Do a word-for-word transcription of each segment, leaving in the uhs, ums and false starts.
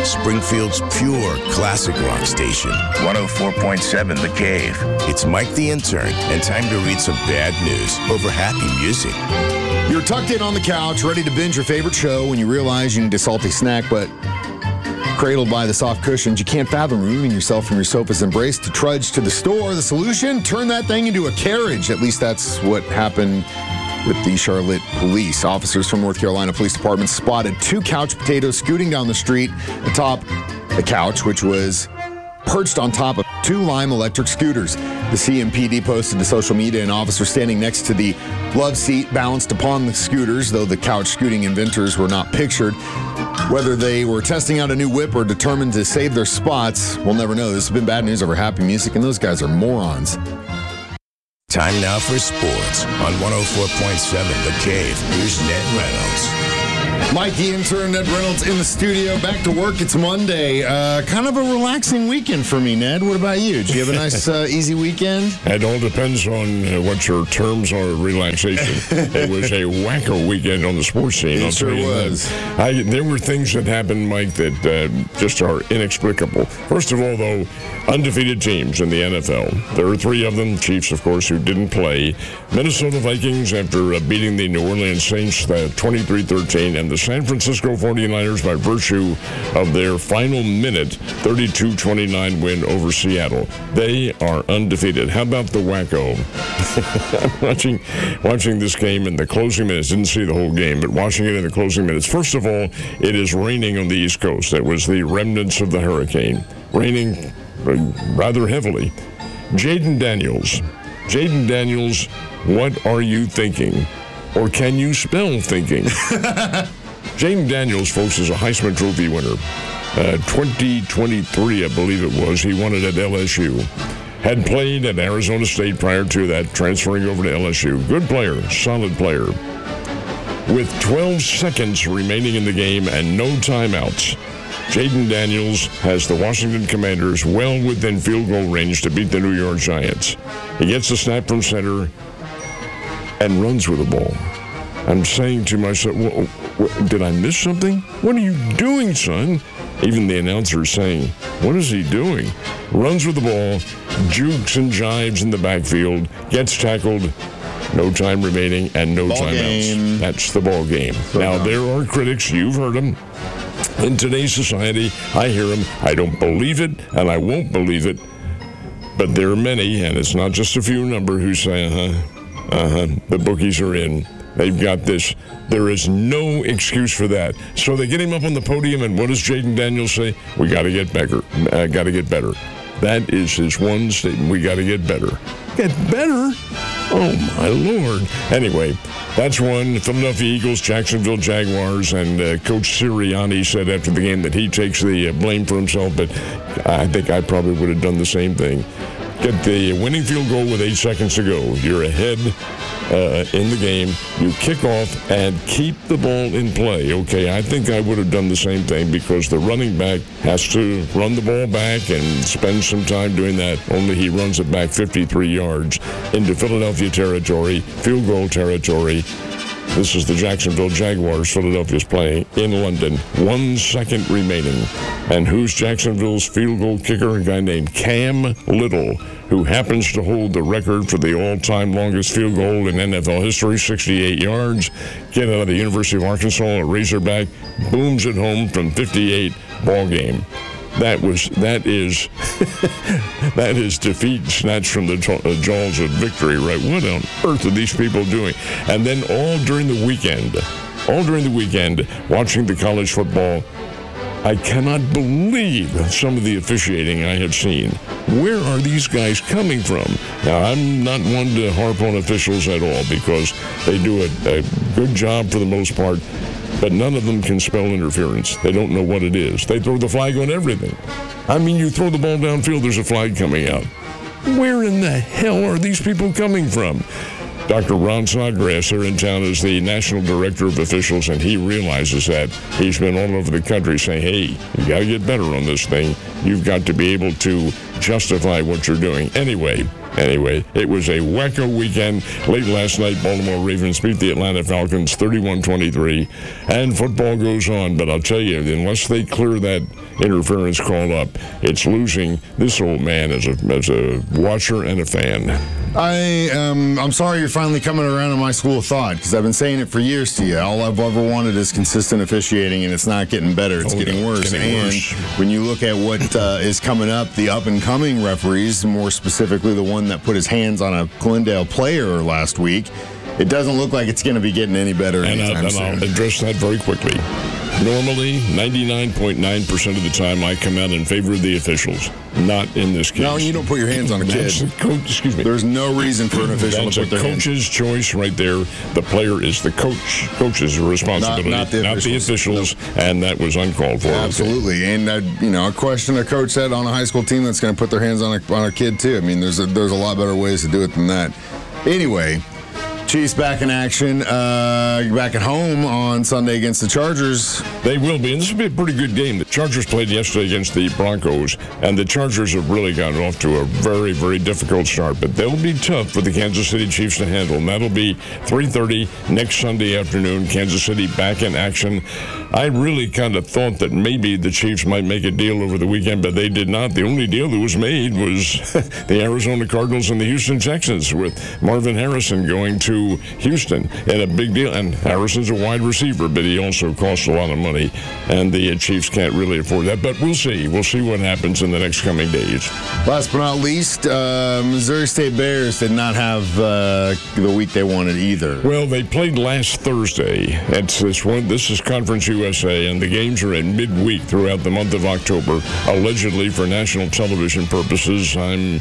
Springfield's pure classic rock station. one oh four point seven The Cave. It's Mike the Intern, and time to read some bad news over happy music. You're tucked in on the couch, ready to binge your favorite show when you realize you need a salty snack, but cradled by the soft cushions, you can't fathom removing yourself from your sofa's embrace to trudge to the store. The solution? Turn that thing into a carriage. At least that's what happened with the Charlotte police. Officers from North Carolina Police Department spotted two couch potatoes scooting down the street atop a couch, which was perched on top of two Lime electric scooters. The C M P D posted to social media an officer standing next to the love seat balanced upon the scooters, though the couch scooting inventors were not pictured. Whether they were testing out a new whip or determined to save their spots, we'll never know. This has been bad news over happy music, and those guys are morons. Time now for sports on one oh four point seven The Cave. Here's Ned Reynolds. Mike the Intern, Ned Reynolds in the studio. Back to work. It's Monday. Uh, kind of a relaxing weekend for me, Ned. What about you? Did you have a nice, uh, easy weekend? It all depends on uh, what your terms are of relaxation. It was a wacko weekend on the sports scene. It I'll sure tell you was. That. I, there were things that happened, Mike, that uh, just are inexplicable. First of all, though, undefeated teams in the N F L. There are three of them. Chiefs, of course, who didn't play. Minnesota Vikings, after uh, beating the New Orleans Saints uh, twenty-three thirteen, and the San Francisco forty-niners by virtue of their final minute thirty-two twenty-nine win over Seattle. They are undefeated. How about the wacko? I'm watching, watching this game in the closing minutes. Didn't see the whole game, but watching it in the closing minutes. First of all, it is raining on the East Coast. That was the remnants of the hurricane. Raining rather heavily. Jaden Daniels. Jaden Daniels, what are you thinking? Or can you spell thinking? Jaden Daniels, folks, is a Heisman Trophy winner. Uh, twenty twenty-three, I believe it was. He won it at L S U. Had played at Arizona State prior to that, transferring over to L S U. Good player, solid player. With twelve seconds remaining in the game and no timeouts, Jaden Daniels has the Washington Commanders well within field goal range to beat the New York Giants. He gets a snap from center and runs with the ball. I'm saying to myself, well, did I miss something? What are you doing, son? Even the announcer is saying, what is he doing? Runs with the ball, jukes and jives in the backfield, gets tackled, no time remaining, and no ball timeouts. Game. That's the ball game. So now, there are critics, you've heard them. In today's society, I hear them. I don't believe it, and I won't believe it. But there are many, and it's not just a few number, who say, uh-huh, uh-huh, the bookies are in. They've got this. There is no excuse for that. So they get him up on the podium, and what does Jaden Daniels say? We got to get better. Uh, got to get better. That is his one statement. We got to get better. Get better? Oh, my Lord. Anyway, that's one. Philadelphia Eagles, Jacksonville Jaguars, and uh, Coach Sirianni said after the game that he takes the uh, blame for himself, but I think I probably would have done the same thing. Get the winning field goal with eight seconds to go. You're ahead uh, in the game. You kick off and keep the ball in play. Okay, I think I would have done the same thing because the running back has to run the ball back and spend some time doing that. Only he runs it back fifty-three yards into Philadelphia territory, field goal territory. This is the Jacksonville Jaguars. Philadelphia's playing in London. One second remaining. And who's Jacksonville's field goal kicker? A guy named Cam Little, who happens to hold the record for the all-time longest field goal in N F L history, sixty-eight yards. Kid out of the University of Arkansas, a Razorback, booms it home from fifty-eight, ball game. That was, that is, that is defeat snatched from the jaws of victory, right? What on earth are these people doing? And then all during the weekend, all during the weekend, watching the college football, I cannot believe some of the officiating I have seen. Where are these guys coming from? Now, I'm not one to harp on officials at all because they do a, a good job for the most part. But none of them can spell interference. They don't know what it is. They throw the flag on everything. I mean, you throw the ball downfield, there's a flag coming out. Where in the hell are these people coming from? Doctor Ron Snodgrass here in town is the National Director of Officials, and he realizes that. He's been all over the country saying, hey, you got to get better on this thing. You've got to be able to justify what you're doing. Anyway, Anyway, it was a wacko weekend. Late last night, Baltimore Ravens beat the Atlanta Falcons thirty-one twenty-three, and football goes on. But I'll tell you, unless they clear that interference call up, it's losing this old man as a as a watcher and a fan. I um, I'm sorry you're finally coming around to my school of thought, because I've been saying it for years to you. All I've ever wanted is consistent officiating, and it's not getting better. It's oh, getting no, worse. it's getting and worse. When you look at what uh, is coming up, the up-and-coming referees, more specifically the one that put his hands on a Glendale player last week, it doesn't look like it's going to be getting any better and, anytime I, and soon. I'll address that very quickly. Normally, ninety-nine point nine percent of the time, I come out in favor of the officials. Not in this case. No, you don't put your hands on a kid. That's the coach, excuse me. There's no reason for an official That's to put a their hands. coach's choice right there. The player is the coach. Coach's responsibility, Not- not the not the officials. officials, and that was uncalled for. Absolutely, and uh, you know, a question a coach said on a high school team that's going to put their hands on a, on a kid too. I mean, there's a, there's a lot better ways to do it than that. Anyway, Chiefs back in action, uh, back at home on Sunday against the Chargers. They will be, and this will be a pretty good game. The Chargers played yesterday against the Broncos, and the Chargers have really gotten off to a very, very difficult start. But they'll be tough for the Kansas City Chiefs to handle, and that'll be three thirty next Sunday afternoon. Kansas City back in action. I really kind of thought that maybe the Chiefs might make a deal over the weekend, but they did not. The only deal that was made was the Arizona Cardinals and the Houston Texans, with Marvin Harrison going to Houston, and a big deal. And Harrison's a wide receiver, but he also costs a lot of money, and the Chiefs can't really afford that. But we'll see. We'll see what happens in the next coming days. Last but not least, uh, Missouri State Bears did not have uh, the week they wanted either. Well, they played last Thursday. It's this one. This is Conference U S A, and the games are in midweek throughout the month of October, allegedly for national television purposes. I'm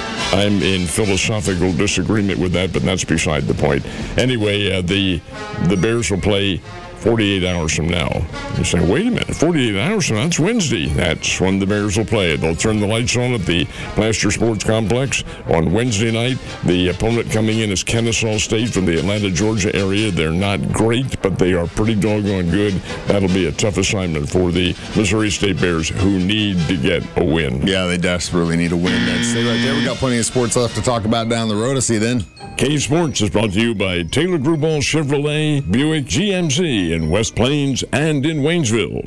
I'm in philosophical disagreement with that, but that's beside the point. Anyway, uh, the the Bears will play forty-eight hours from now. You say, wait a minute, forty-eight hours from now? That's Wednesday. That's when the Bears will play it. They'll turn the lights on at the Plaster Sports Complex on Wednesday night. The opponent coming in is Kennesaw State from the Atlanta, Georgia area. They're not great, but they are pretty doggone good. That'll be a tough assignment for the Missouri State Bears, who need to get a win. Yeah, they desperately need a win. That's stay right there. We got plenty of sports left to talk about down the road. I'll see you then. K Sports is brought to you by Taylor Gruball Chevrolet, Buick G M C in West Plains and in Waynesville.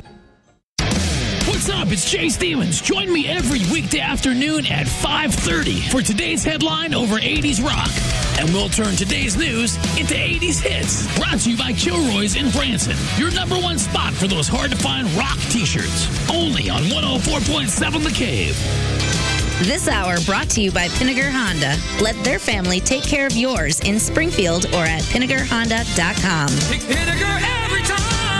What's up? It's Jay Stevens. Join me every weekday afternoon at five thirty for today's headline over eighties rock. And we'll turn today's news into eighties hits. Brought to you by Kilroy's in Branson. Your number one spot for those hard-to-find rock t-shirts. Only on one oh four point seven The Cave. This hour brought to you by Pinnager Honda. Let their family take care of yours in Springfield or at Pinnager Honda dot com. Pick Pinnager every time.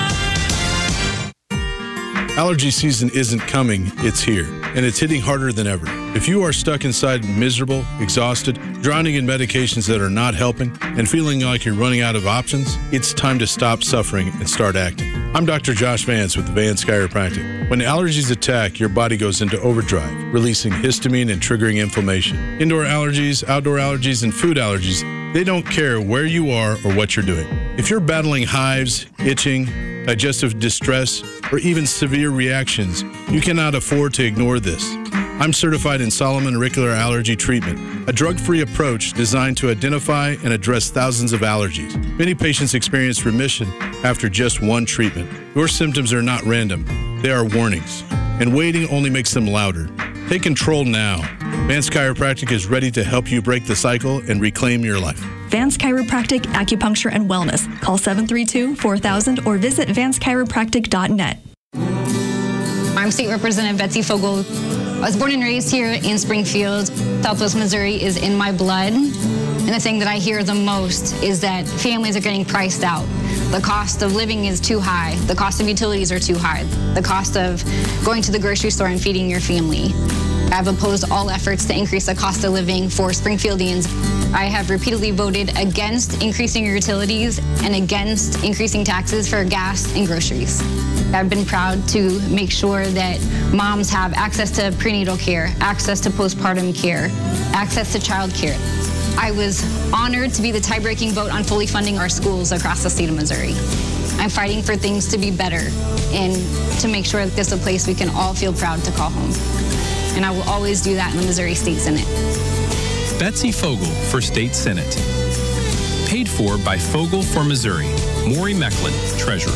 Allergy season isn't coming, it's here, and it's hitting harder than ever. If you are stuck inside miserable, exhausted, drowning in medications that are not helping, and feeling like you're running out of options, it's time to stop suffering and start acting. I'm Doctor Josh Vance with Vance Chiropractic. When allergies attack, your body goes into overdrive, releasing histamine and triggering inflammation. Indoor allergies, outdoor allergies, and food allergies, they don't care where you are or what you're doing. If you're battling hives, itching, digestive distress, or even severe reactions, you cannot afford to ignore this. I'm certified in Solomon Auricular Allergy Treatment, a drug-free approach designed to identify and address thousands of allergies. Many patients experience remission after just one treatment. Your symptoms are not random. They are warnings, and waiting only makes them louder. Take control now. Vance Chiropractic is ready to help you break the cycle and reclaim your life. Vance Chiropractic, Acupuncture, and Wellness. Call seven three two, four thousand or visit vance chiropractic dot net. I'm State Representative Betsy Fogel. I was born and raised here in Springfield. Southwest Missouri is in my blood. And the thing that I hear the most is that families are getting priced out. The cost of living is too high. The cost of utilities are too high. The cost of going to the grocery store and feeding your family. I've opposed all efforts to increase the cost of living for Springfieldians. I have repeatedly voted against increasing utilities and against increasing taxes for gas and groceries. I've been proud to make sure that moms have access to prenatal care, access to postpartum care, access to child care. I was honored to be the tie-breaking vote on fully funding our schools across the state of Missouri. I'm fighting for things to be better and to make sure that this is a place we can all feel proud to call home. And I will always do that in the Missouri State Senate. Betsy Fogel for State Senate. Paid for by Fogel for Missouri. Maury Mecklin, Treasurer.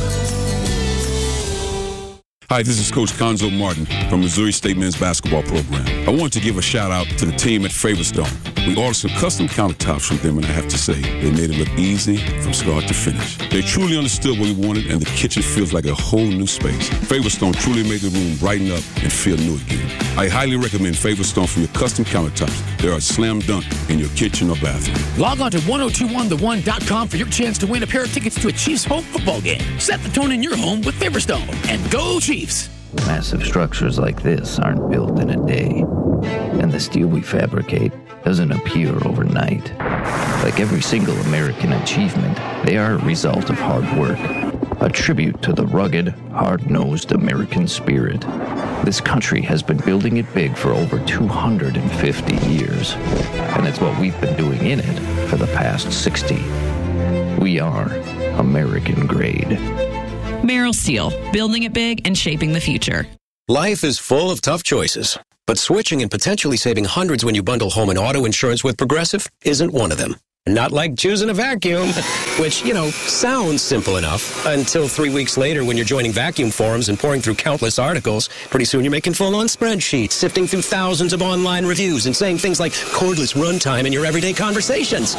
Hi, this is Coach Conzo Martin from Missouri State Men's Basketball Program. I want to give a shout out to the team at Favorstone. We ordered some custom countertops from them, and I have to say, they made it look easy from start to finish. They truly understood what we wanted, and the kitchen feels like a whole new space. Favorstone truly made the room brighten up and feel new again. I highly recommend Favorstone for your custom countertops. They are a slam dunk in your kitchen or bathroom. Log on to ten twenty-one the one dot com for your chance to win a pair of tickets to a Chiefs home football game. Set the tone in your home with Favorstone, and go Chiefs! Massive structures like this aren't built in a day, and the steel we fabricate doesn't appear overnight. Like every single American achievement, they are a result of hard work, a tribute to the rugged, hard-nosed American spirit. This country has been building it big for over two hundred fifty years, and it's what we've been doing in it for the past sixty. We are American grade. Merrill Steel, building it big and shaping the future. Life is full of tough choices, but switching and potentially saving hundreds when you bundle home and auto insurance with Progressive isn't one of them. Not like choosing a vacuum, which, you know, sounds simple enough until three weeks later when you're joining vacuum forums and pouring through countless articles. Pretty soon you're making full-on spreadsheets, sifting through thousands of online reviews and saying things like cordless runtime in your everyday conversations.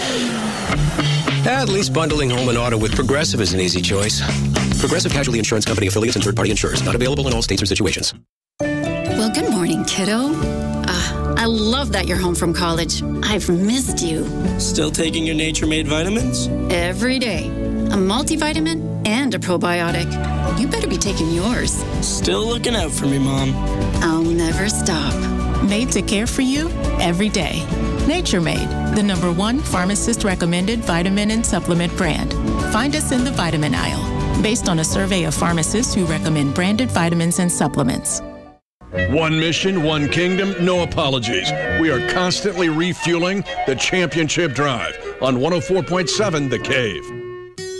At least bundling home and auto with Progressive is an easy choice. Progressive Casualty Insurance Company affiliates and third-party insurers. Not available in all states or situations. Well, good morning, kiddo. Uh, I love that you're home from college. I've missed you. Still taking your Nature-Made vitamins? Every day. A multivitamin and a probiotic. You better be taking yours. Still looking out for me, Mom. I'll never stop. Made to care for you every day. Nature-Made, the number one pharmacist-recommended vitamin and supplement brand. Find us in the vitamin aisle, based on a survey of pharmacists who recommend branded vitamins and supplements. One mission, one kingdom, no apologies. We are constantly refueling the championship drive on one oh four point seven The Cave.